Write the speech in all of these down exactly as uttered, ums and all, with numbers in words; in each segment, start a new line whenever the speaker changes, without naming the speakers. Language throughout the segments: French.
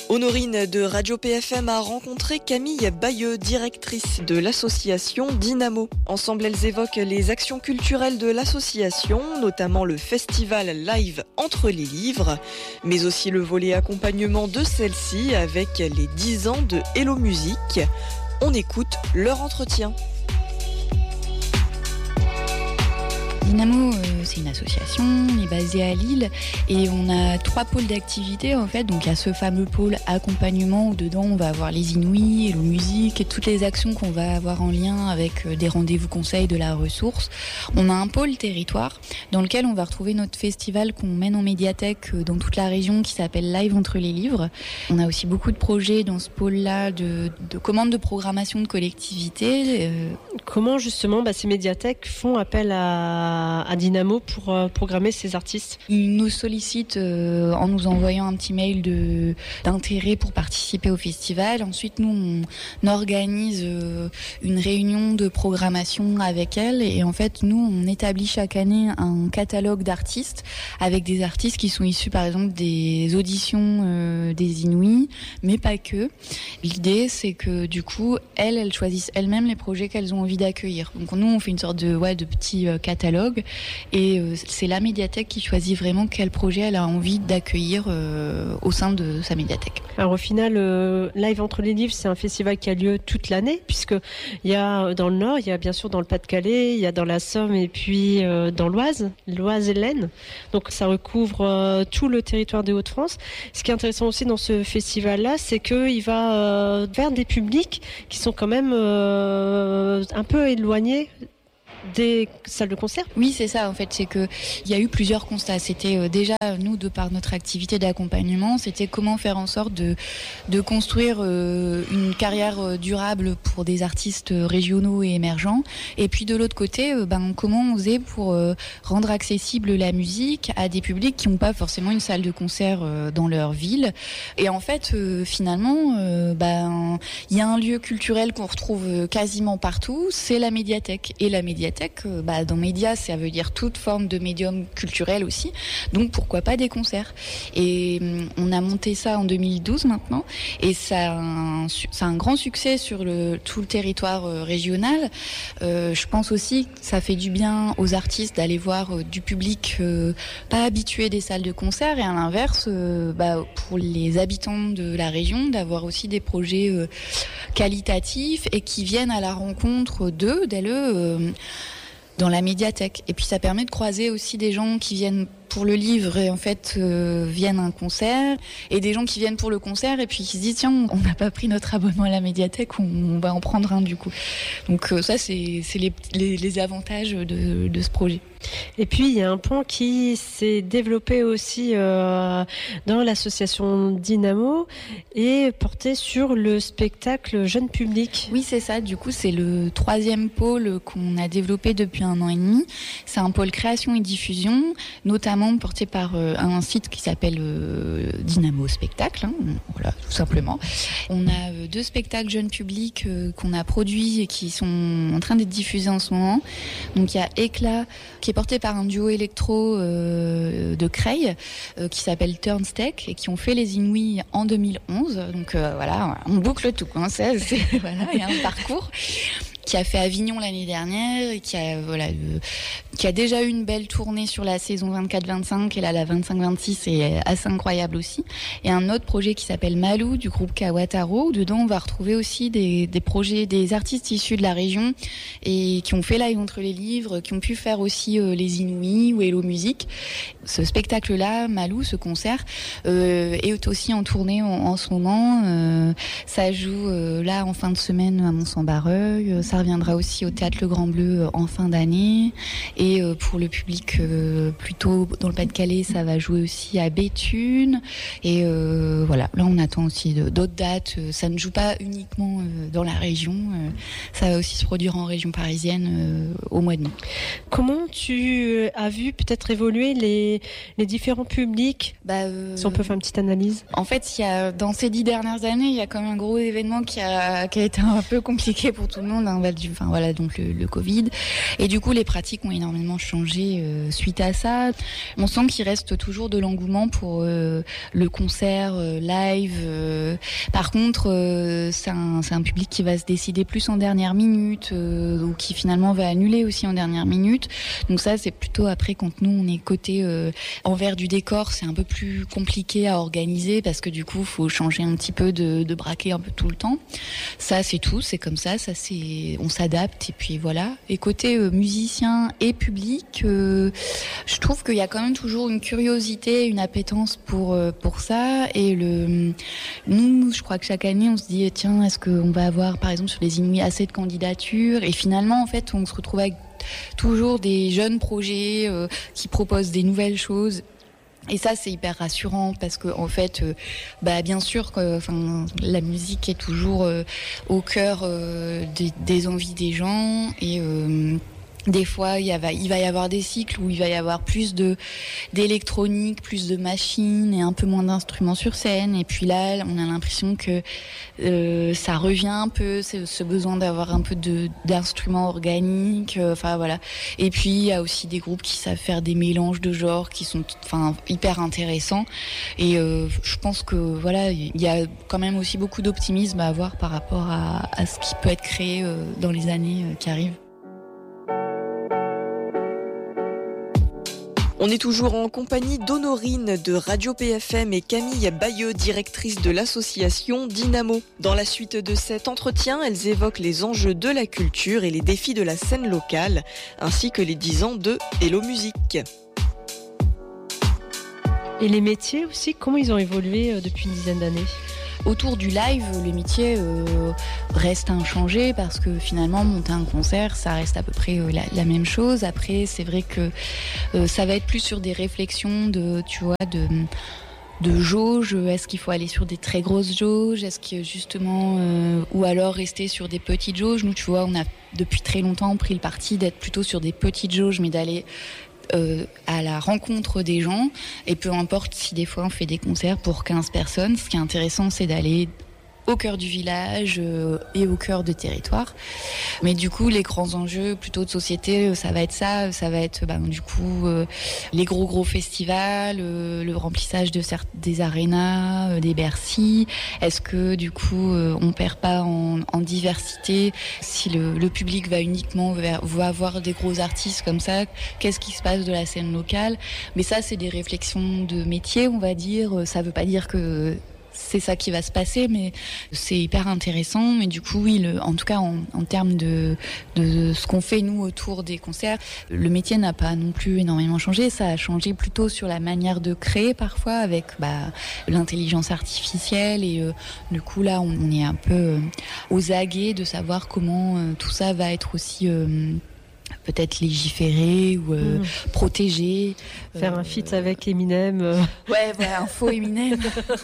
Honorine de Radio P F M a rencontré Camille Bayeux, directrice de l'association Dynamo. Ensemble, elles évoquent les actions culturelles de l'association, notamment le festival live Entre les livres, mais aussi le volet accompagnement de celle-ci avec les dix ans de Hello Musique. On écoute leur entretien.
Dynamo, euh, c'est une association, on est basé à Lille et on a trois pôles d'activité en fait. Donc il y a ce fameux pôle accompagnement où dedans on va avoir les Inouïs, Hello Musique et toutes les actions qu'on va avoir en lien avec des rendez-vous conseils de la ressource. On a un pôle territoire dans lequel on va retrouver notre festival qu'on mène en médiathèque dans toute la région qui s'appelle Live Entre les livres. On a aussi beaucoup de projets dans ce pôle-là de, de commandes de programmation de collectivités. Euh...
Comment justement bah, ces médiathèques font appel à à Dynamo pour euh, programmer ces artistes?
Ils nous sollicitent euh, en nous envoyant un petit mail de, d'intérêt pour participer au festival. Ensuite, nous, on organise euh, une réunion de programmation avec elles. Et en fait, nous, on établit chaque année un catalogue d'artistes avec des artistes qui sont issus, par exemple, des auditions euh, des Inouïs, mais pas que. L'idée, c'est que du coup, elles, elles choisissent elles-mêmes les projets qu'elles ont envie d'accueillir. Donc nous, on fait une sorte de, ouais, de petit euh, catalogue. Et euh, c'est la médiathèque qui choisit vraiment quel projet elle a envie d'accueillir euh, au sein de sa médiathèque.
Alors au final, euh, Live Entre les livres, c'est un festival qui a lieu toute l'année, puisqu'il y a dans le Nord, il y a bien sûr dans le Pas-de-Calais, il y a dans la Somme et puis euh, dans l'Oise, l'Oise et l'Aisne. Donc ça recouvre euh, tout le territoire des Hauts-de-France. Ce qui est intéressant aussi dans ce festival-là, c'est qu'il va euh, vers des publics qui sont quand même euh, un peu éloignés des salles de concert.
Oui, c'est ça en fait, c'est que il y a eu plusieurs constats. C'était euh, déjà nous, de par notre activité d'accompagnement, c'était comment faire en sorte de de construire euh, une carrière euh, durable pour des artistes régionaux et émergents. Et puis de l'autre côté, euh, ben comment on faisait pour euh, rendre accessible la musique à des publics qui n'ont pas forcément une salle de concert euh, dans leur ville. Et en fait, euh, finalement, euh, ben il y a un lieu culturel qu'on retrouve quasiment partout, c'est la médiathèque. Et la médiathèque Bah, dans médias, ça veut dire toute forme de médium culturel aussi. Donc pourquoi pas des concerts. Et on a monté ça en deux mille douze maintenant. Et ça a un, ça a un grand succès sur le, tout le territoire euh, régional. Euh, je pense aussi que ça fait du bien aux artistes d'aller voir euh, du public euh, pas habitué des salles de concert. Et à l'inverse, euh, bah, pour les habitants de la région, d'avoir aussi des projets euh, qualitatifs et qui viennent à la rencontre d'eux, d'elles, euh, dans la médiathèque. Et puis ça permet de croiser aussi des gens qui viennent pour le livre et en fait euh, viennent à un concert, et des gens qui viennent pour le concert et puis qui se disent tiens, on n'a pas pris notre abonnement à la médiathèque, on, on va en prendre un du coup. Donc euh, ça c'est, c'est les, les, les avantages de, de ce projet.
Et puis il y a un point qui s'est développé aussi euh, dans l'association Dynamo et porté sur le spectacle jeune public.
Oui, c'est ça, du coup c'est le troisième pôle qu'on a développé depuis un an et demi. C'est un pôle création et diffusion, notamment porté par euh, un site qui s'appelle euh, Dynamo Spectacle, hein, voilà, tout simplement. On a euh, deux spectacles jeunes publics euh, qu'on a produits et qui sont en train d'être diffusés en ce moment. Donc il y a Éclat, qui est porté par un duo électro euh, de Creil, euh, qui s'appelle Turnstech, et qui ont fait les Inouïs en deux mille onze. Donc euh, voilà, on boucle tout, hein, c'est, c'est, voilà, il y a un parcours. Qui a fait Avignon l'année dernière et qui a voilà euh, qui a déjà eu une belle tournée sur la saison vingt-quatre vingt-cinq, et là la vingt-cinq vingt-six est assez incroyable aussi. Et un autre projet qui s'appelle Malou du groupe Kawataro, où dedans on va retrouver aussi des des projets, des artistes issus de la région et qui ont fait Live Entre les livres, qui ont pu faire aussi euh, les Inouïs ou Hello Musique. Ce spectacle-là, Malou, ce concert, euh, est aussi en tournée en, en ce moment. Euh, ça joue euh, là en fin de semaine à Mont-Saint-Barreuil. Ça reviendra aussi au Théâtre Le Grand Bleu en fin d'année. Et pour le public euh, plutôt dans le Pas-de-Calais, ça va jouer aussi à Béthune. Et euh, voilà, là on attend aussi d'autres dates. Ça ne joue pas uniquement euh, dans la région. Euh, ça va aussi se produire en région parisienne euh, au mois de mai.
Comment tu as vu peut-être évoluer les, les différents publics,
bah, euh,
si on peut faire une petite analyse?
En fait, il y a, dans ces dix dernières années, il y a quand même un gros événement qui a, qui a été un peu compliqué pour tout le monde. Hein, enfin voilà, donc le, le Covid. Et du coup, les pratiques ont énormément énormément changé euh, suite à ça. On sent qu'il reste toujours de l'engouement pour euh, le concert euh, live. Euh. Par contre, euh, c'est, un, c'est un public qui va se décider plus en dernière minute euh, ou qui finalement va annuler aussi en dernière minute. Donc ça, c'est plutôt après quand nous, on est côté euh, envers du décor, c'est un peu plus compliqué à organiser parce que du coup, il faut changer un petit peu de, de braquet un peu tout le temps. Ça, c'est tout, c'est comme ça, ça c'est, on s'adapte et puis voilà. Et côté euh, musicien et public, euh, je trouve qu'il y a quand même toujours une curiosité, une appétence pour euh, pour ça. Et le, nous, je crois que chaque année, on se dit tiens, est-ce qu'on va avoir, par exemple, sur les Inuits assez de candidatures ? Et finalement, en fait, on se retrouve avec toujours des jeunes projets euh, qui proposent des nouvelles choses. Et ça, c'est hyper rassurant parce que en fait, euh, bah bien sûr, que, enfin, la musique est toujours euh, au cœur euh, des, des envies des gens et euh, des fois, il, y a, il va y avoir des cycles où il va y avoir plus de d'électronique, plus de machines et un peu moins d'instruments sur scène. Et puis là, on a l'impression que euh, ça revient un peu, c'est ce besoin d'avoir un peu de d'instruments organiques. Euh, enfin voilà. Et puis il y a aussi des groupes qui savent faire des mélanges de genres qui sont, enfin, hyper intéressants. Et euh, je pense que voilà, il y a quand même aussi beaucoup d'optimisme à avoir par rapport à, à ce qui peut être créé euh, dans les années euh, qui arrivent.
On est toujours en compagnie d'Honorine de Radio P F M et Camille Bayeux, directrice de l'association Dynamo. Dans la suite de cet entretien, elles évoquent les enjeux de la culture et les défis de la scène locale, ainsi que les dix ans de Hello Musique.
Et les métiers aussi, comment ils ont évolué depuis une dizaine d'années ?
Autour du live, les métiers euh, restent inchangés parce que finalement, monter un concert, ça reste à peu près euh, la, la même chose. Après, c'est vrai que euh, ça va être plus sur des réflexions de, tu vois, de... de jauge, est-ce qu'il faut aller sur des très grosses jauges, est-ce que justement, euh, ou alors rester sur des petites jauges. Nous, tu vois, on a depuis très longtemps pris le parti d'être plutôt sur des petites jauges, mais d'aller Euh, à la rencontre des gens, et peu importe si des fois on fait des concerts pour quinze personnes, ce qui est intéressant, c'est d'aller au cœur du village euh, et au cœur de territoire. Mais du coup, les grands enjeux plutôt de société, ça va être ça, ça va être bah, du coup euh, les gros gros festivals, euh, le remplissage de certes des arénas, euh, des Bercy. Est-ce que du coup euh, on perd pas en, en diversité si le, le public va uniquement vers, va avoir des gros artistes comme ça? Qu'est-ce qui se passe de la scène locale? Mais ça, c'est des réflexions de métier, on va dire. Ça veut pas dire que c'est ça qui va se passer, mais c'est hyper intéressant. Mais du coup, oui, le, en tout cas, en, en termes de, de ce qu'on fait, nous, autour des concerts, le métier n'a pas non plus énormément changé. Ça a changé plutôt sur la manière de créer, parfois, avec bah, l'intelligence artificielle. Et euh, du coup, là, on, on est un peu euh, aux aguets de savoir comment euh, tout ça va être aussi... Euh, peut-être légiférer ou euh, mmh. protéger.
Faire euh, un feat avec Eminem. Euh...
Ouais, voilà, un faux Eminem.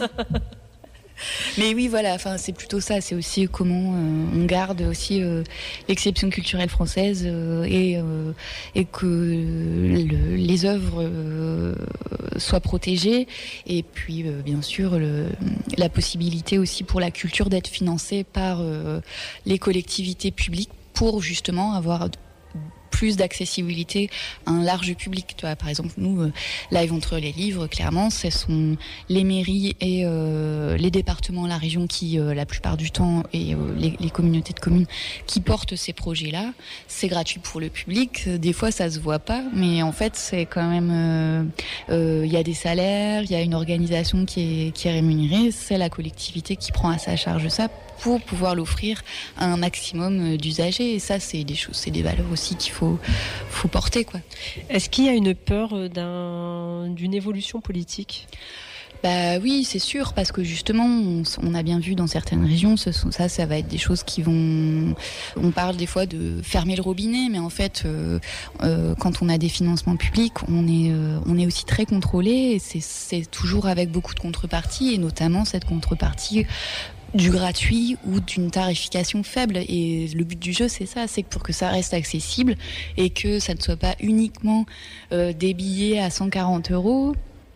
Mais oui, voilà, enfin, c'est plutôt ça. C'est aussi comment euh, on garde aussi euh, l'exception culturelle française euh, et, euh, et que le, les œuvres euh, soient protégées. Et puis, euh, bien sûr, le, la possibilité aussi pour la culture d'être financée par euh, les collectivités publiques pour justement avoir plus d'accessibilité à un large public. Tu vois, par exemple, nous, euh, Live entre les livres, clairement, ce sont les mairies et euh, les départements, la région qui, euh, la plupart du temps, et euh, les, les communautés de communes qui portent ces projets-là. C'est gratuit pour le public. Des fois, ça se voit pas, mais en fait, c'est quand même... Il euh, euh, y a des salaires, il y a une organisation qui est, qui est rémunérée. C'est la collectivité qui prend à sa charge ça pour pouvoir l'offrir à un maximum d'usagers. Et ça, c'est des choses, c'est des valeurs aussi qu'il faut, faut porter, quoi.
Est-ce qu'il y a une peur d'un, d'une évolution politique ?
Bah oui, c'est sûr, parce que justement, on, on a bien vu dans certaines régions, ce sont, ça, ça va être des choses qui vont... On parle des fois de fermer le robinet, mais en fait, euh, euh, quand on a des financements publics, on est, euh, on est aussi très contrôlé, et c'est, c'est toujours avec beaucoup de contreparties, et notamment cette contrepartie du gratuit ou d'une tarification faible. Et le but du jeu, c'est ça, c'est que pour que ça reste accessible et que ça ne soit pas uniquement euh, des billets à cent quarante euros,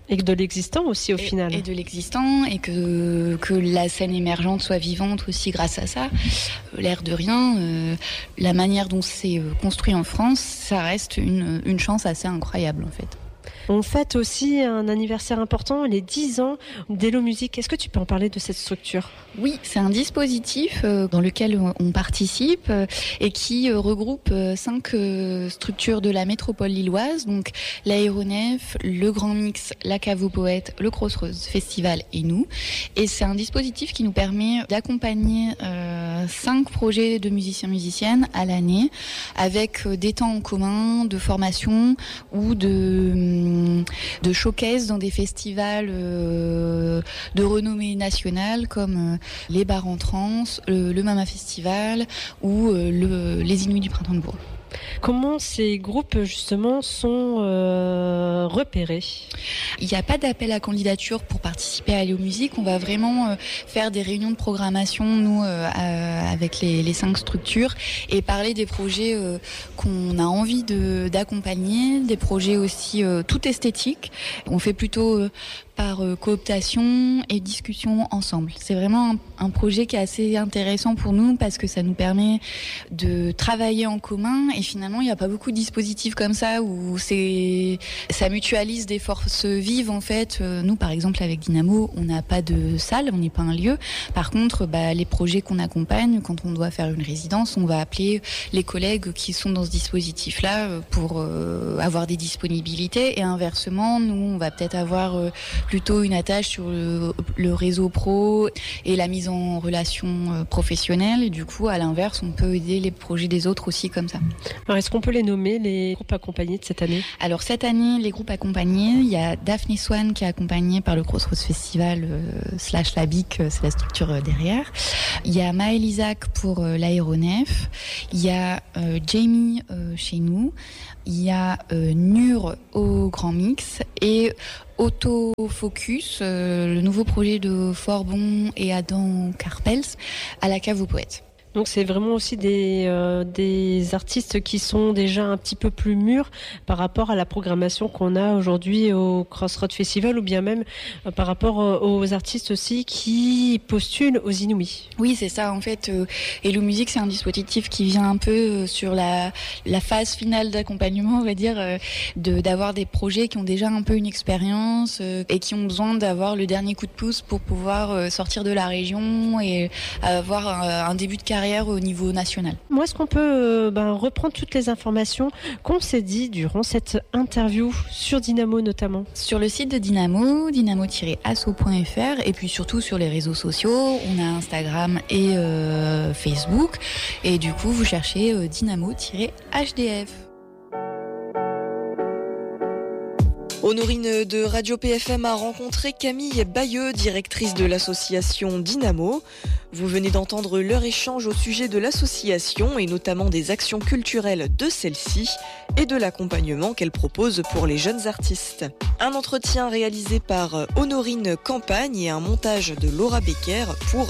Et de l'existant aussi au
et,
final.
Et de l'existant, et que, que la scène émergente soit vivante aussi grâce à ça. L'air de rien, euh, la manière dont c'est construit en France, ça reste une, une chance assez incroyable en fait.
On fête aussi un anniversaire important, les dix ans d'Hello Music. Est-ce que tu peux en parler de cette structure ?
Oui, c'est un dispositif euh, dans lequel on participe euh, et qui euh, regroupe euh, cinq euh, structures de la métropole lilloise, donc l'Aéronef, le Grand Mix, la Cave aux Poètes, le Crossroads Festival et nous. Et c'est un dispositif qui nous permet d'accompagner euh, cinq projets de musiciens-musiciennes à l'année avec euh, des temps en commun, de formation ou de... de showcase dans des festivals euh, de renommée nationale comme euh, les Bars en Trance, le, le Mama Festival ou euh, le, les Inuits du Printemps de Bourg.
Comment ces groupes justement sont euh, repérés ?
Il n'y a pas d'appel à candidature pour participer à Hello Music. On va vraiment euh, faire des réunions de programmation, nous, euh, euh, avec les, les cinq structures, et parler des projets euh, qu'on a envie de, d'accompagner, des projets aussi euh, tout esthétiques. On fait plutôt euh, par euh, cooptation et discussion ensemble. C'est vraiment un, un projet qui est assez intéressant pour nous parce que ça nous permet de travailler en commun, et finalement il n'y a pas beaucoup de dispositifs comme ça où c'est, ça mutualise des forces vives en fait. Euh, nous par exemple avec Dynamo, on n'a pas de salle, on n'est pas un lieu. Par contre, bah, les projets qu'on accompagne, quand on doit faire une résidence, on va appeler les collègues qui sont dans ce dispositif-là pour euh, avoir des disponibilités, et inversement, nous on va peut-être avoir euh, plutôt une attache sur le, le réseau pro et la mise en relation professionnelle, et du coup à l'inverse on peut aider les projets des autres aussi comme ça.
Alors est-ce qu'on peut les nommer, les groupes accompagnés de cette année ?
Alors cette année, les groupes accompagnés, il y a Daphné Swan qui est accompagnée par le Crossroads Festival euh, slash la B I C, c'est la structure euh, derrière. Il y a Maël Isaac pour euh, l'Aéronef, il y a euh, Jamie euh, chez nous, il y a euh, Nur au Grand Mix et Autofocus, euh, le nouveau projet de Forbon et Adam Carpels à la Cave aux Poètes.
Donc c'est vraiment aussi des, euh, des artistes qui sont déjà un petit peu plus mûrs par rapport à la programmation qu'on a aujourd'hui au Crossroads Festival, ou bien même euh, par rapport euh, aux artistes aussi qui postulent aux Inuits.
Oui, c'est ça. En fait, euh, Hello Music, c'est un dispositif qui vient un peu euh, sur la, la phase finale d'accompagnement, on va dire, euh, de, d'avoir des projets qui ont déjà un peu une expérience euh, et qui ont besoin d'avoir le dernier coup de pouce pour pouvoir euh, sortir de la région et avoir un, un début de carrière au niveau national.
Moi, est-ce qu'on peut euh, ben, reprendre toutes les informations qu'on s'est dit durant cette interview sur Dynamo notamment ?
Sur le site de Dynamo, dynamo tiret asso point f r, et puis surtout sur les réseaux sociaux, on a Instagram et euh, Facebook, et du coup vous cherchez euh, dynamo tiret h d f.
Honorine de Radio P F M a rencontré Camille Bayeux, directrice de l'association Dynamo. Vous venez d'entendre leur échange au sujet de l'association et notamment des actions culturelles de celle-ci et de l'accompagnement qu'elle propose pour les jeunes artistes. Un entretien réalisé par Honorine Campagne et un montage de Laura Becker pour